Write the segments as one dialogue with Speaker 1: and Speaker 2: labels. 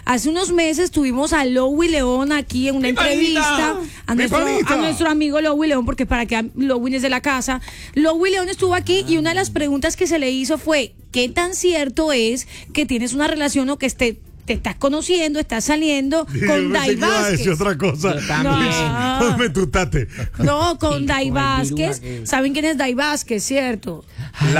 Speaker 1: Hace unos meses tuvimos a Lowy León aquí en una entrevista a nuestro amigo Lowy León, porque para que Lowy es de la casa. Lowy León estuvo aquí y una de las preguntas que se le hizo fue: ¿qué tan cierto es que tienes una relación o que te estás conociendo, estás saliendo con Day Vázquez?
Speaker 2: Otra cosa.
Speaker 1: No.
Speaker 2: Me tutaste.
Speaker 1: No, con Day Vázquez. ¿Saben quién es Day Vázquez, cierto?
Speaker 2: La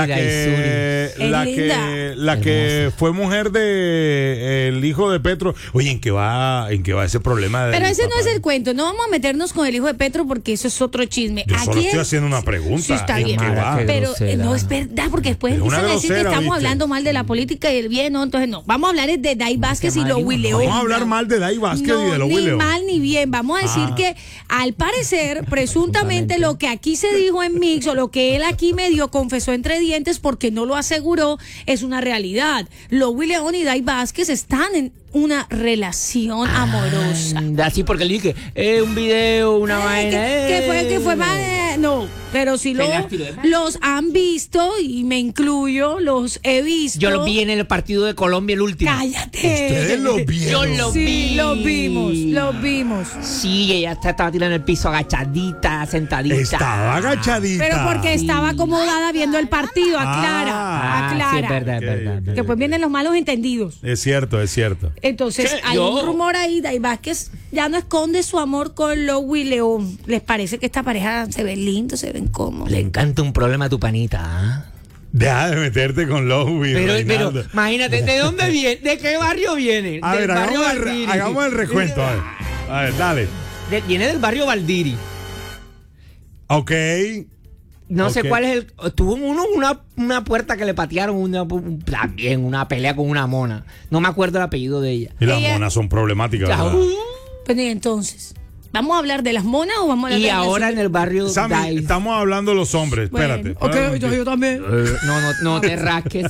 Speaker 2: que fue mujer de el hijo de Petro. Oye, ¿en qué va ese problema?
Speaker 1: Pero ese no es el cuento. No vamos a meternos con el hijo de Petro porque eso es otro chisme.
Speaker 2: Yo solo estoy haciendo una pregunta.
Speaker 1: Sí, está bien. Pero no es verdad, porque después empiezan a decir que estamos hablando mal de la política y el bien, ¿no? Entonces no. Vamos a hablar de Day Vázquez y Lowy León.
Speaker 2: Vamos a hablar mal de Day Vázquez y de Lowy León.
Speaker 1: Ni mal ni bien. Vamos a decir que al parecer, presuntamente, lo que aquí se dijo en Mix o lo que él aquí medio confesó entre dientes porque no lo aseguró es una realidad. Lowy León y Day Vázquez están en una relación amorosa.
Speaker 3: Así porque le dije, un video, una vaina.
Speaker 1: Que fue más no, pero si los han visto y me incluyo, los he visto.
Speaker 3: Yo los vi en el partido de Colombia, el último.
Speaker 1: Cállate.
Speaker 2: Ustedes los vieron.
Speaker 3: Yo los vi.
Speaker 1: Los vimos.
Speaker 3: Sí, ella estaba tirando en el piso agachadita, sentadita.
Speaker 2: Estaba agachadita.
Speaker 1: Pero porque estaba acomodada viendo el partido, aclara.
Speaker 3: Sí, es verdad.
Speaker 1: Que pues vienen los malos entendidos.
Speaker 2: Es cierto.
Speaker 1: Entonces, hay un rumor ahí, Day Vázquez ya no esconde su amor con Lowy León. ¿Les parece que esta pareja se ve lindo, se ven cómodos?
Speaker 3: Le encanta un problema a tu panita, ¿ah?
Speaker 2: Deja de meterte con Lowy.
Speaker 3: Pero imagínate, ¿de dónde viene? ¿De qué barrio viene?
Speaker 2: A ver, hagamos el recuento. A ver, dale.
Speaker 3: Viene del barrio Valdiri.
Speaker 2: Ok.
Speaker 3: No sé cuál es el. Tuvo una puerta que le patearon también una pelea con una mona. No me acuerdo el apellido de ella.
Speaker 2: Y las monas son problemáticas, ¿verdad?
Speaker 1: Pues entonces, ¿vamos a hablar de las monas o vamos a hablar de las
Speaker 3: ahora en el barrio
Speaker 2: Sammy, estamos hablando de los hombres.
Speaker 1: Bueno,
Speaker 2: espérate.
Speaker 1: yo también.
Speaker 3: No te rasques.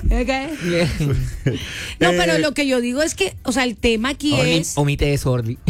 Speaker 1: No, pero lo que yo digo es que, o sea, el tema aquí es.
Speaker 3: Omite eso, Orly.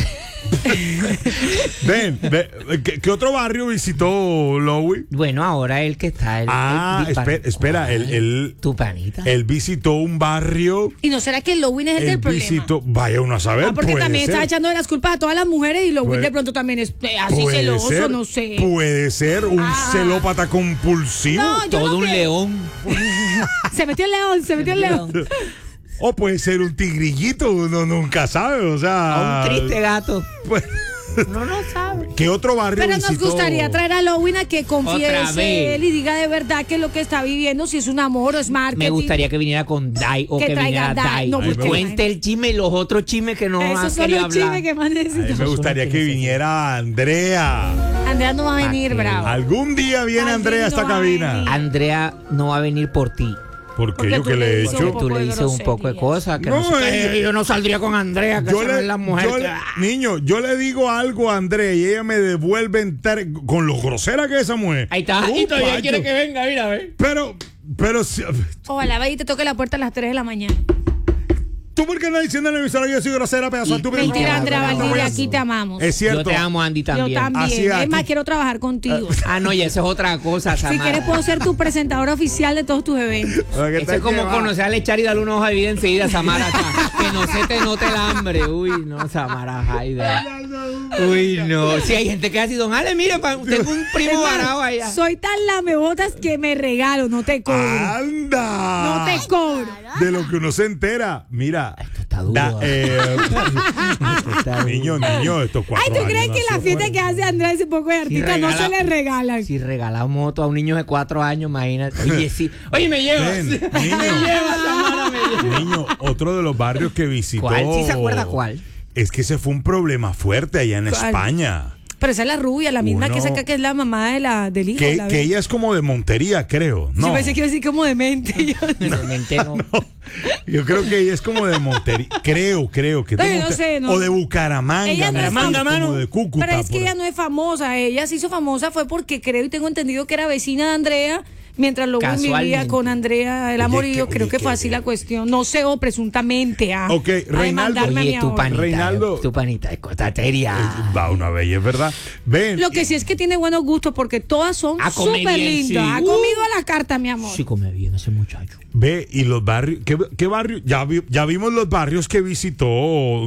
Speaker 2: Ven, ¿qué otro barrio visitó Lowy?
Speaker 3: Bueno, ahora el que está.
Speaker 2: Espera,
Speaker 3: tu panita.
Speaker 2: Él visitó un barrio.
Speaker 1: ¿Y no será que Lowy es el del problema?
Speaker 2: Vaya uno a saber.
Speaker 1: Porque también está echando las culpas a todas las mujeres y Lowy de pronto también es así celoso, no sé.
Speaker 2: Puede ser un celópata compulsivo.
Speaker 3: Todo un león.
Speaker 1: Se metió el león.
Speaker 2: O puede ser un tigrillito, uno nunca sabe, o sea.
Speaker 3: Un triste gato.
Speaker 2: Pues,
Speaker 1: no lo sabe.
Speaker 2: ¿Qué otro barrio
Speaker 1: Pero
Speaker 2: visitó?
Speaker 1: nos gustaría traer a Lowy a que confiese él y diga de verdad que lo que está viviendo, si es un amor o es marketing.
Speaker 3: Me gustaría que viniera con Day o que viniera Day. No, cuente el chisme y los otros chismes que no han querido hablar. Esos son los chismes
Speaker 1: que más necesito.
Speaker 2: Me gustaría que viniera Andrea.
Speaker 1: Andrea no va a venir, bravo.
Speaker 2: Algún día viene Andrea a esta cabina.
Speaker 3: Andrea no va a venir por ti.
Speaker 2: Porque yo que le he hecho.
Speaker 3: Tú le dices un poco de cosas. Que yo no saldría con Andrea, que es la mujer.
Speaker 2: Niño, yo le digo algo a Andrea y ella me devuelve con lo grosera que es esa mujer.
Speaker 3: Ahí está. Y todavía quiere que venga, mira, ve.
Speaker 2: Pero.
Speaker 1: Ojalá vaya y te toque la puerta a las 3 de la mañana.
Speaker 2: ¿Tú por qué no diciendo en el emisora que yo soy grosera, pedazo de estúpido?
Speaker 1: Mentira, Andrea Valdivia, aquí te amamos.
Speaker 2: Es cierto.
Speaker 3: Yo te amo, Andy, también.
Speaker 1: Yo también. Es más, quiero trabajar contigo.
Speaker 3: No, y eso es otra cosa, Samara.
Speaker 1: Si quieres, puedo ser tu presentadora oficial de todos tus eventos.
Speaker 3: Eso es como conocer a Lechar y darle una hoja de vida enseguida, Samara. Que no se te note el hambre. Uy, no, Samara Haida. Uy, no. Si hay gente que hace, don Ale, mire, tengo un primo varado allá.
Speaker 1: Soy tan lamebotas que me regalo, no te cobro.
Speaker 2: ¡Anda!
Speaker 1: No te cobro.
Speaker 2: De lo que uno se entera. Mira.
Speaker 3: Esto está duro.
Speaker 2: Niño, estos 4
Speaker 1: Ay, ¿tú crees que la fiesta que hace Andrés ese poco de artista no se le regalan?
Speaker 3: Si regalamos moto a un niño de 4 años, imagínate. Oye, sí. Oye, me llevas.
Speaker 2: Niño,
Speaker 3: me llevas, Samara, me llevas.
Speaker 2: Niño, otro de los barrios que visitó.
Speaker 3: ¿Cuál? ¿Sí se acuerda cuál?
Speaker 2: Es que ese fue un problema fuerte allá en España.
Speaker 1: Pero esa es la rubia, la misma que saca, que es la mamá del hijo.
Speaker 2: Que ella es como de Montería, creo. No.
Speaker 1: Sí, pensé que iba a decir como de mente.
Speaker 3: No.
Speaker 2: Yo creo que ella es como de Montería. Creo que
Speaker 1: no sé, no.
Speaker 2: O de Bucaramanga.
Speaker 1: Ella no es famosa,
Speaker 2: como de Cúcuta.
Speaker 1: Pero es que ella no es famosa. Ella se hizo famosa fue porque creo y tengo entendido que era vecina de Andrea. Mientras luego vivía con Andrea el amorío, creo que fue así la cuestión. No sé, o presuntamente.
Speaker 2: Ok, Reinaldo.
Speaker 3: Oye,
Speaker 2: Reinaldo.
Speaker 3: Tu panita es cotateria.
Speaker 2: Va una bella, es verdad. Ven.
Speaker 1: Lo que sí es que tiene buenos gustos porque todas son súper lindas. Sí. Ha comido a la carta, mi amor.
Speaker 3: Sí, come bien ese muchacho.
Speaker 2: Ve, y los barrios. ¿Qué barrio? Ya vimos los barrios que visitó